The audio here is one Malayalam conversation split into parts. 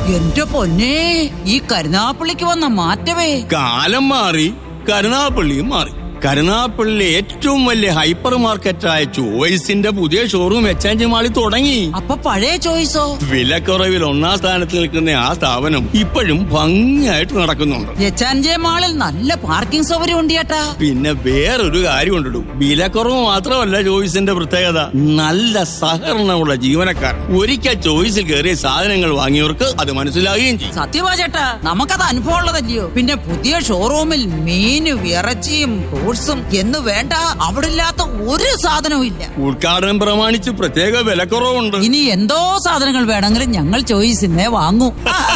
എന്റെ പൊന്നേ, ഈ കരുനാപ്പള്ളിക്ക് വന്ന മാറ്റമേ. കാലം മാറി, കരുനാപ്പള്ളിയും മാറി. കരുനാപ്പള്ളിയിലെ ഏറ്റവും വലിയ ഹൈപ്പർ മാർക്കറ്റായ ചോയ്സിന്റെ പുതിയ ഷോറൂം എച്ച് മാളിൽ തുടങ്ങി. അപ്പൊ പഴയ ചോയ്സോ? വിലക്കുറവിൽ 1-ാം സ്ഥാനത്ത് നിൽക്കുന്ന ആ സ്ഥാപനം ഇപ്പോഴും ഭംഗിയായിട്ട് നടക്കുന്നുണ്ട്. എച്ച് മാളിൽ നല്ല പാർക്കിംഗ് സൗകര്യം ഉണ്ട് ചേട്ടാ. പിന്നെ വേറൊരു കാര്യം ഉണ്ടിടും, വിലക്കുറവ് മാത്രമല്ല ചോയ്സിന്റെ പ്രത്യേകത, നല്ല സഹകരണമുള്ള ജീവനക്കാർ. ഒരിക്കൽ ചോയ്സിൽ കയറിയ സാധനങ്ങൾ വാങ്ങിയവർക്ക് അത് മനസ്സിലാകുകയും ചെയ്യും. സത്യവാ ചേട്ടാ, നമുക്കത് അനുഭവം ഉള്ളതല്ലയോ. പിന്നെ പുതിയ ഷോറൂമിൽ മീനും ഇറച്ചിയും ഫ്രൂട്ട്സും എന്ന് വേണ്ട, അവിടെ ഇല്ലാത്ത ഒരു സാധനവും ഇല്ല. ഉദ്ഘാടനം പ്രമാണിച്ച് പ്രത്യേക വിലക്കുറവുണ്ട്. ഇനി എന്തോ സാധനങ്ങൾ വേണമെങ്കിലും ഞങ്ങൾ ചോയ്സിനെ വാങ്ങും.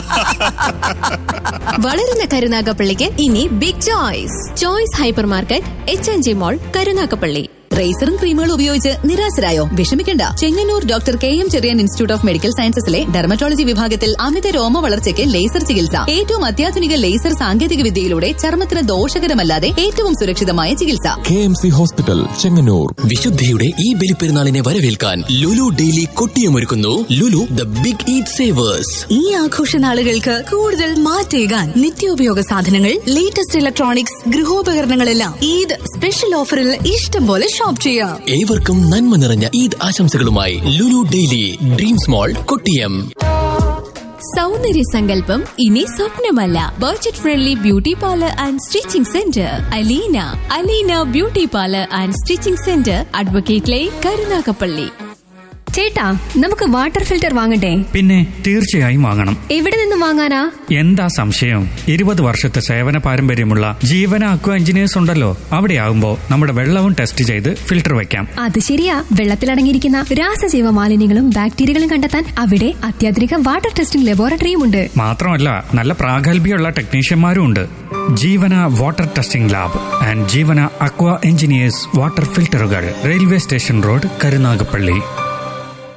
വളരുന്ന കരുനാഗപ്പള്ളിക്ക് ഇനി big choice. Choice hyper market, H മോൾ, കരുനാഗപ്പള്ളി. റേസറും ക്രീമുകളും ഉപയോഗിച്ച് നിരാശരായോ? വിഷമിക്കണ്ട. Chengannur doctor KM Cherian institute of medical സയൻസസിലെ dermatology വിഭാഗത്തിൽ അമിത രോമ വളർച്ചയ്ക്ക് ലേസർ ചികിത്സ. ഏറ്റവും അത്യാധുനിക ലേസർ സാങ്കേതിക വിദ്യയിലൂടെ ചർമ്മത്തിന് ദോഷകരമല്ലാതെ ഏറ്റവും സുരക്ഷിതമായ ചികിത്സ. KMC hospital, Chengannur. വിശുദ്ധിയുടെ ഈ ബലിപ്പെരുന്നാളിനെ വരവേൽക്കാൻ Lulu daily കൊട്ടിയമൊരുക്കുന്നു Lulu the big eat Xavier's. ഈ ആഘോഷ നാളുകൾക്ക് കൂടുതൽ മാറ്റേകാൻ നിത്യോപയോഗ സാധനങ്ങൾ, ലേറ്റസ്റ്റ് ഇലക്ട്രോണിക്സ്, ഗൃഹോപകരണങ്ങളെല്ലാം ഈദ് സ്പെഷ്യൽ ഓഫറിൽ ഇഷ്ടം പോലെ ഷോപ്പ് ചെയ്യാം. ഏവർക്കും നന്മ നിറഞ്ഞ ഈദ് ആശംസകളുമായി ലുലു ഡെയിലി, ഡ്രീംസ് മോൾ, കൊട്ടിയം. സൗന്ദര്യ സങ്കല്പം ഇനി സ്വപ്നമല്ല. Budget friendly beauty parlour and stitching centre Aleena beauty parlour and stitching centre, advocate line, Karunagappally. ചേട്ടാ, നമുക്ക് വാട്ടർ ഫിൽറ്റർ വാങ്ങണ്ടേ? പിന്നെ തീർച്ചയായും വാങ്ങണം. എവിടെ നിന്ന് വാങ്ങാനാ? എന്താ സംശയം? 20 വർഷത്തെ സേവന പാരമ്പര്യമുള്ള ജീവന അക്വ എഞ്ചിനീയേഴ്സ് ഉണ്ടല്ലോ. അവിടെ ആകുമ്പോ നമ്മുടെ വെള്ളവും ടെസ്റ്റ് ചെയ്ത് ഫിൽട്ടർ വെക്കാം. അത് ശരിയാ. വെള്ളത്തിലടങ്ങിയിരിക്കുന്ന രാസജീവ മാലിന്യങ്ങളും ബാക്ടീരിയകളും കണ്ടെത്താൻ അവിടെ അത്യാധുനിക വാട്ടർ ടെസ്റ്റിംഗ് ലബോറട്ടറിയും ഉണ്ട്. മാത്രമല്ല, നല്ല പ്രാഗൽഭ്യമുള്ള ടെക്നീഷ്യന്മാരും ഉണ്ട്. ജീവന വാട്ടർ ടെസ്റ്റിംഗ് ലാബ് ആൻഡ് ജീവന അക്വ എഞ്ചിനീയേഴ്സ് വാട്ടർ ഫിൽട്ടറുകൾ, റെയിൽവേ സ്റ്റേഷൻ റോഡ്, കരുനാഗപ്പള്ളി.